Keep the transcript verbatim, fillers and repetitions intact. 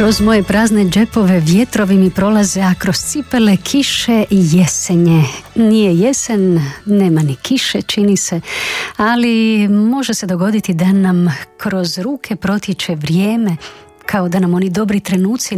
Kroz moje prazne džepove vjetrovi mi prolaze, a kroz cipele kiše i jesenje. Nije jesen, nema ni kiše, čini se, ali može se dogoditi da nam kroz ruke protiče vrijeme, kao da nam oni dobri trenuci